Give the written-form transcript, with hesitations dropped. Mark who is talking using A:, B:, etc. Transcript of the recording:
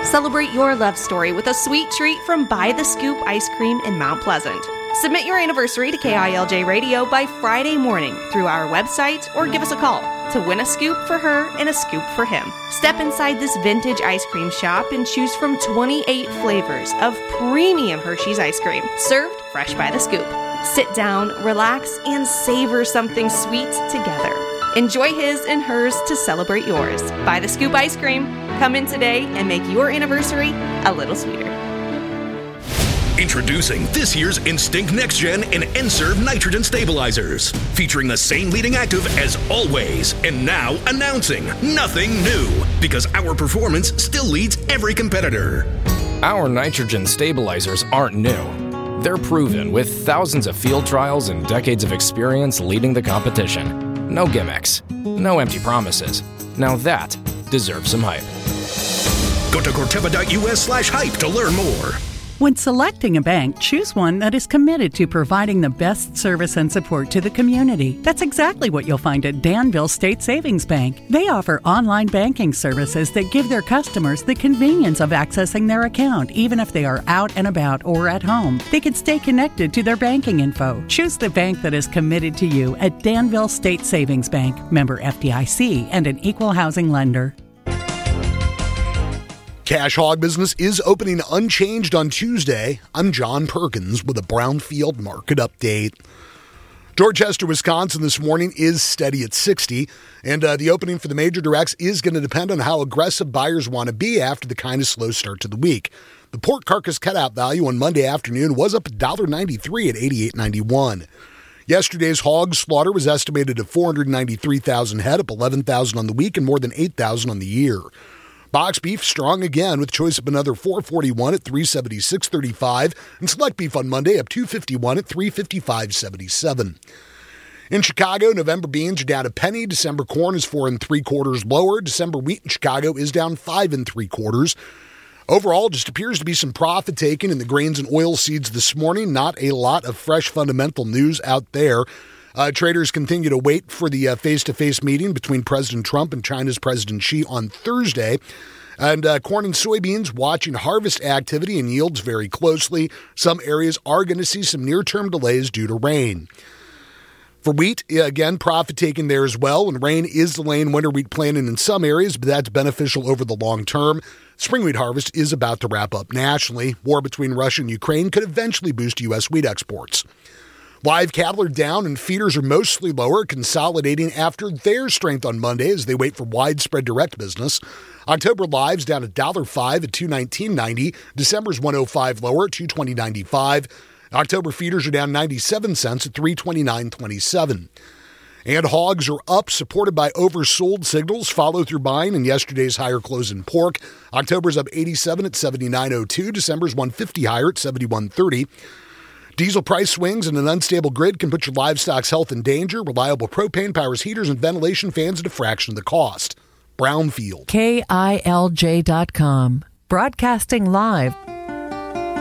A: Celebrate your love story with a sweet treat from By the Scoop Ice Cream in Mount Pleasant. Submit your anniversary to KILJ Radio by Friday morning through our website or give us a call to win a scoop for her and a scoop for him. Step inside this vintage ice cream shop and choose from 28 flavors of premium Hershey's ice cream, served fresh by the scoop. Sit down, relax, and savor something sweet together. Enjoy his and hers to celebrate yours. By the Scoop Ice Cream. Come in today and make your anniversary a little sweeter.
B: Introducing this year's Instinct Next Gen and N-Serve nitrogen stabilizers, featuring the same leading active as always, and now announcing nothing new, because our performance still leads every competitor.
C: Our nitrogen stabilizers aren't new. They're proven with thousands of field trials and decades of experience leading the competition. No gimmicks, no empty promises. Now that deserves some hype.
B: Go to Corteva.us/hype to learn more.
D: When selecting a bank, choose one that is committed to providing the best service and support to the community. That's exactly what you'll find at Danville State Savings Bank. They offer online banking services that give their customers the convenience of accessing their account, even if they are out and about or at home. They can stay connected to their banking info. Choose the bank that is committed to you at Danville State Savings Bank, member FDIC, and an equal housing lender.
E: Cash Hog Business is opening unchanged on Tuesday. I'm John Perkins with a Brownfield Market Update. Dorchester, Wisconsin this morning is steady at 60, and the opening for the major directs is going to depend on how aggressive buyers want to be after the kind of slow start to the week. The pork carcass cutout value on Monday afternoon was up $1.93 at $88.91. Yesterday's hog slaughter was estimated at 493,000 head, up 11,000 on the week and more than 8,000 on the year. Box beef strong again with choice of another $441 at $376.35, and select beef on Monday up $251 at $355.77. In Chicago, November beans are down a penny. December corn is 4 3/4 lower. December wheat in Chicago is down 5 3/4. Overall, just appears to be some profit taking in the grains and oilseeds this morning. Not a lot of fresh fundamental news out there. Traders continue to wait for the face-to-face meeting between President Trump and China's President Xi on Thursday. And corn and soybeans watching harvest activity and yields very closely. Some areas are going to see some near-term delays due to rain. For wheat, again, profit taking there as well. And rain is delaying winter wheat planting in some areas, but that's beneficial over the long term. Spring wheat harvest is about to wrap up nationally. War between Russia and Ukraine could eventually boost U.S. wheat exports. Live cattle are down and feeders are mostly lower, consolidating after their strength on Monday as they wait for widespread direct business. October lives down $1.05 at $219.90. December's $1.05 lower at $220.95. October feeders are down 97 cents at $329.27. And hogs are up, supported by oversold signals, follow-through buying, and yesterday's higher close in pork. October's up 87 at $79.02. December's $150 higher at $71.30. Diesel price swings and an unstable grid can put your livestock's health in danger. Reliable propane powers heaters and ventilation fans at a fraction of the cost. Brownfield.
F: KILJ.com. Broadcasting live